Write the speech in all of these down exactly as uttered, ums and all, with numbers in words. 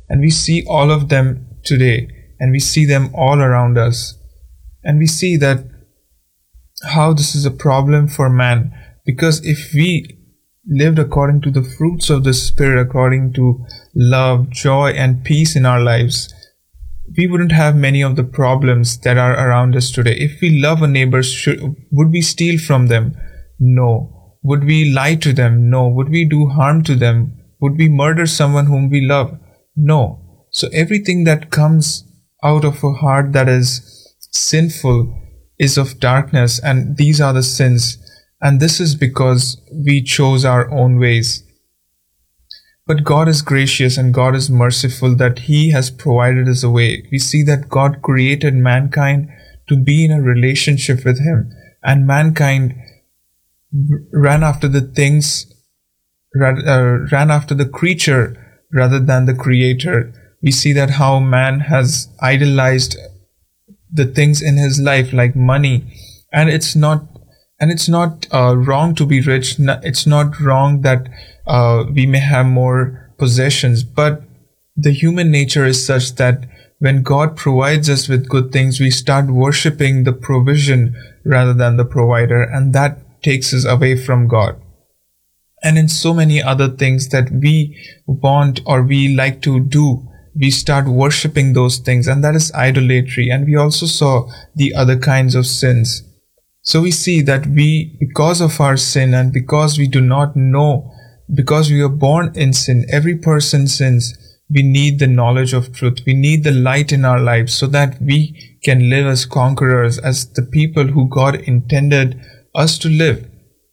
And we see all of them today, and we see them all around us. And we see that how this is a problem for man, because if we lived according to the fruits of the Spirit, according to love, joy, and peace in our lives, we wouldn't have many of the problems that are around us today. If we love our neighbors, should, would we steal from them? No. Would we lie to them? No. Would we do harm to them? Would we murder someone whom we love? No. So everything that comes out of a heart that is sinful is of darkness, and these are the sins. And this is because we chose our own ways. But God is gracious and God is merciful that He has provided us a way. We see that God created mankind to be in a relationship with Him, and mankind ran after the things, uh, ran after the creature rather than the Creator. We see that how man has idolized the things in his life like money, and it's not and it's not uh, wrong to be rich. It's not wrong that uh, we may have more possessions, but the human nature is such that when God provides us with good things, we start worshipping the provision rather than the provider, and that takes us away from God. And in so many other things that we want or we like to do, we start worshipping those things, and that is idolatry. And we also saw the other kinds of sins. So we see that we, because of our sin and because we do not know, because we are born in sin, every person sins, we need the knowledge of truth. We need the light in our lives so that we can live as conquerors, as the people who God intended us to live.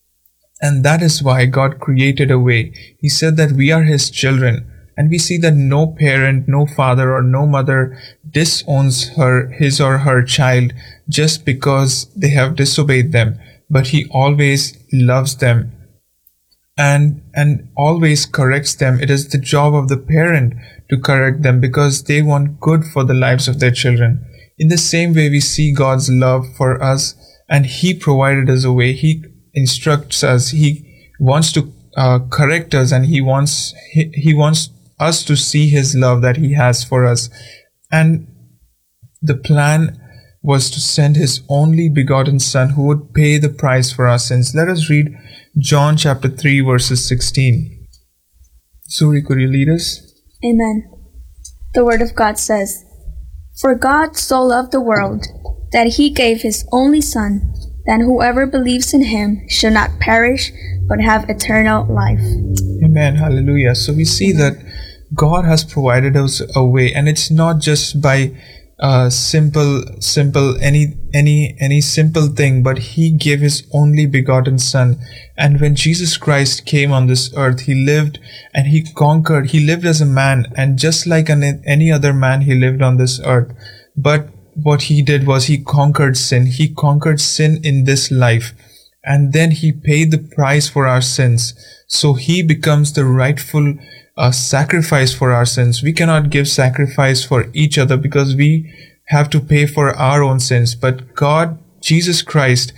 And that is why God created a way. He said that we are His children. And we see that no parent, no father or no mother disowns her, his or her child just because they have disobeyed them. But He always loves them and, and always corrects them. It is the job of the parent to correct them because they want good for the lives of their children. In the same way, we see God's love for us, and He provided us a way. He instructs us. He wants to uh, correct us, and He wants, he, he wants us to see His love that He has for us. And the plan was to send His only begotten Son who would pay the price for our sins. Let us read John chapter three verses sixteen. Suri, could you lead us? Amen. The Word of God says, "For God so loved the world that He gave His only Son, that whoever believes in Him shall not perish but have eternal life." Amen. Hallelujah. So we see that God has provided us a way, and it's not just by uh, simple, simple, any, any, any simple thing, but He gave His only begotten Son. And when Jesus Christ came on this earth, He lived and He conquered. He lived as a man, and just like an, any other man, He lived on this earth. But what He did was He conquered sin. He conquered sin in this life, and then He paid the price for our sins. So He becomes the rightful a sacrifice for our sins. We cannot give sacrifice for each other because we have to pay for our own sins. But God, Jesus Christ,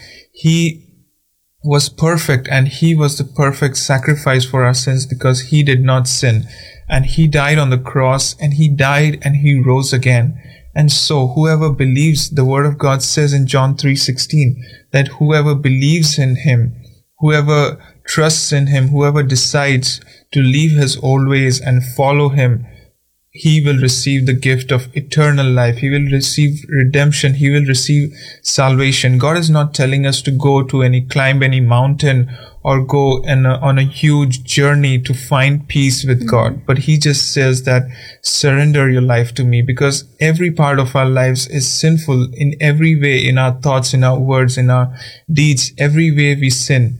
He was perfect, and He was the perfect sacrifice for our sins because He did not sin. And He died on the cross, and He died and He rose again. And so whoever believes, the Word of God says in John three sixteen, that whoever believes in Him, whoever trusts in Him, whoever decides to leave his old ways and follow Him, he will receive the gift of eternal life. He will receive redemption. He will receive salvation. God is not telling us to go to any, climb any mountain or go in a, on a huge journey to find peace with mm-hmm. God. But He just says that surrender your life to Me, because every part of our lives is sinful in every way, in our thoughts, in our words, in our deeds. Every way we sin.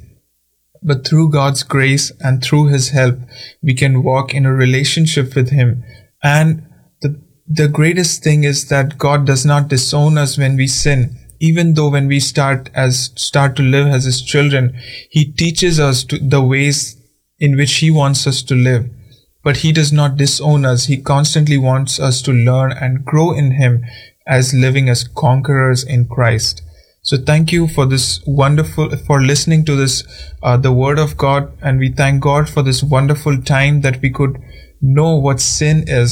But through God's grace and through His help, we can walk in a relationship with Him. And the, the greatest thing is that God does not disown us when we sin. Even though when we start as, start to live as His children, He teaches us to, the ways in which He wants us to live. But He does not disown us. He constantly wants us to learn and grow in Him as living as conquerors in Christ. So thank you for this wonderful, for listening to this, uh, the Word of God. And we thank God for this wonderful time that we could know what sin is.